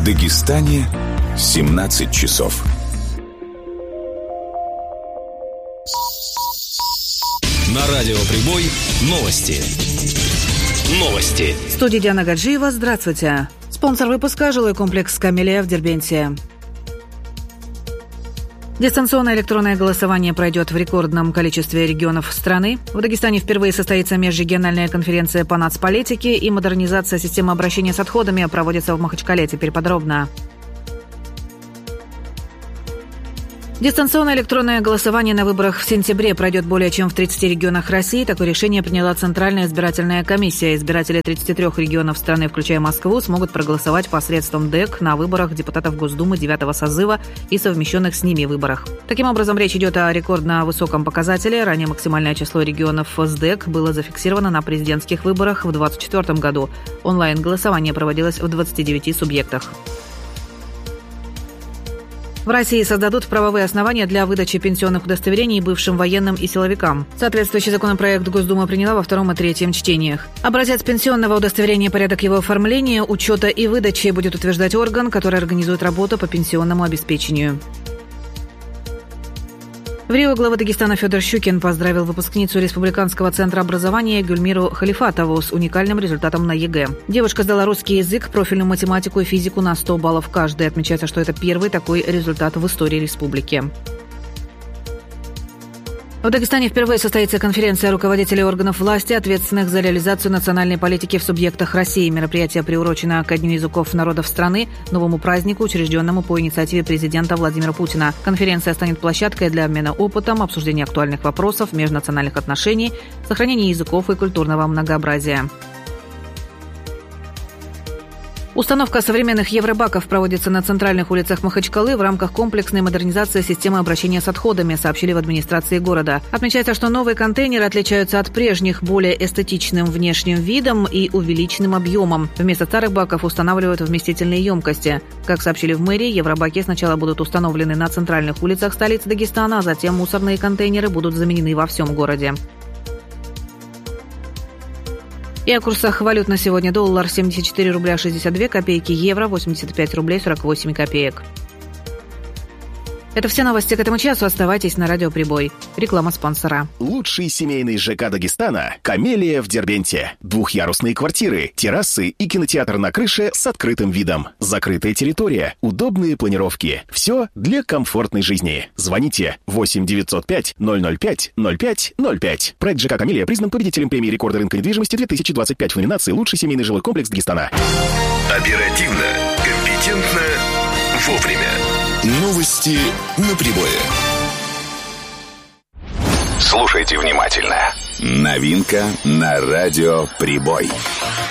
Дагестане 17 часов. На радио Прибой новости. В студии Диана Гаджиева. Здравствуйте. Спонсор выпуска — жилой комплекс «Камелия» в Дербенте. Дистанционное электронное голосование пройдет в рекордном количестве регионов страны. В Дагестане впервые состоится межрегиональная конференция по нацполитике, и модернизация системы обращения с отходами проводится в Махачкале. Теперь подробно. Дистанционное электронное голосование на выборах в сентябре пройдет более чем в 30 регионах России. Такое решение приняла Центральная избирательная комиссия. Избиратели 33 регионов страны, включая Москву, смогут проголосовать посредством ДЭК на выборах депутатов Госдумы 9-го созыва и совмещенных с ними выборах. Таким образом, речь идет о рекордно высоком показателе. Ранее максимальное число регионов с ДЭК было зафиксировано на президентских выборах в 2024 году. Онлайн-голосование проводилось в 29 субъектах. В России создадут правовые основания для выдачи пенсионных удостоверений бывшим военным и силовикам. Соответствующий законопроект Госдума приняла во втором и третьем чтениях. Образец пенсионного удостоверения, порядок его оформления, учета и выдачи будет утверждать орган, который организует работу по пенсионному обеспечению. В Рио глава Дагестана Федор Щукин поздравил выпускницу Республиканского центра образования Гюльмиру Халифатову с уникальным результатом на ЕГЭ. Девушка сдала русский язык, профильную математику и физику на 100 баллов каждый. Отмечается, что это первый такой результат в истории республики. В Дагестане впервые состоится конференция руководителей органов власти, ответственных за реализацию национальной политики в субъектах России. Мероприятие приурочено ко Дню языков народов страны, новому празднику, учрежденному по инициативе президента Владимира Путина. Конференция станет площадкой для обмена опытом, обсуждения актуальных вопросов межнациональных отношений, сохранения языков и культурного многообразия. Установка современных евробаков проводится на центральных улицах Махачкалы в рамках комплексной модернизации системы обращения с отходами, сообщили в администрации города. Отмечается, что новые контейнеры отличаются от прежних более эстетичным внешним видом и увеличенным объемом. Вместо старых баков устанавливают вместительные емкости. Как сообщили в мэрии, евробаки сначала будут установлены на центральных улицах столицы Дагестана, а затем мусорные контейнеры будут заменены во всем городе. И о курсах валют на сегодня: доллар 74 рубля 62 копейки, евро 85 рублей 48 копеек. Это все новости к этому часу. Оставайтесь на радио Прибой. Реклама спонсора. Лучший семейный ЖК Дагестана – «Камелия» в Дербенте. Двухъярусные квартиры, террасы и кинотеатр на крыше с открытым видом. Закрытая территория, удобные планировки. Все для комфортной жизни. Звоните 8-905-005-0505. Проект ЖК «Камелия» признан победителем премии «Рекорды рынка недвижимости» 2025 в номинации «Лучший семейный жилой комплекс Дагестана». Оперативно, компетентно, вовремя. Новости на Прибое. Слушайте внимательно. Новинка на радио Прибой.